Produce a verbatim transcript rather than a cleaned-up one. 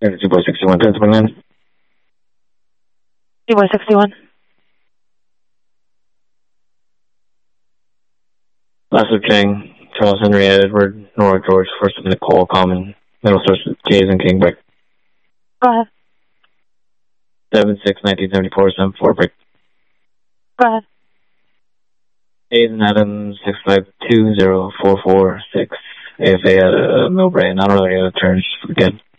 two boy sixty-one, ten twenty-nine. two boy sixty-one. Last of Chang, Charles Henry Edward, Nora George, first of Nicole Common, middle starts with J's and King break. Go ahead. seven six nineteen seventy-four, seven four break. Go ahead. A's and Adams, six five two zero four four six. A F A at uh, Millbrae, and I don't know any other turns again.